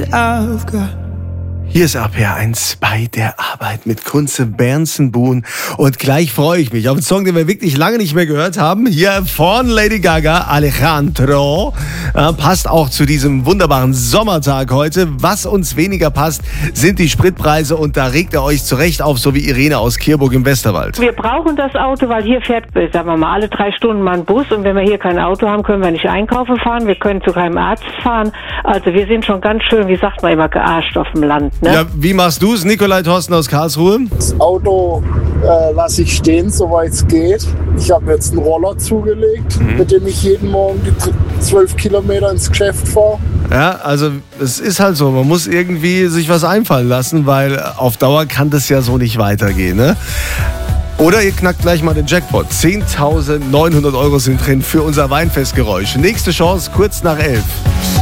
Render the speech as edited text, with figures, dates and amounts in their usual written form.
Hier ist RPR1 bei der Arbeit mit Kunze Berndsen-Buhn. Und gleich freue ich mich auf einen Song, den wir wirklich lange nicht mehr gehört haben. Hier von Lady Gaga, Alejandro. Passt auch zu diesem wunderbaren Sommertag heute. Was uns weniger passt, sind die Spritpreise. Und da regt ihr euch zurecht auf, so wie Irene aus Kirburg im Westerwald. Wir brauchen das Auto, weil hier fährt, sagen wir mal, alle 3 Stunden mal ein Bus. Und wenn wir hier kein Auto haben, können wir nicht einkaufen fahren. Wir können zu keinem Arzt fahren. Also wir sind schon ganz schön, wie sagt man immer, gearscht auf dem Land. Ne? Ja, wie machst du es, Nikolai Thorsten aus Karlsruhe? Das Auto lasse ich stehen, soweit es geht. Ich habe jetzt einen Roller zugelegt, mit dem ich jeden Morgen die 12 Kilometer ins Geschäft fahre. Ja, also es ist halt so, man muss irgendwie sich was einfallen lassen, weil auf Dauer kann das ja so nicht weitergehen, ne? Oder ihr knackt gleich mal den Jackpot. 10.900 € sind drin für unser Weinfestgeräusch. Nächste Chance kurz nach 11.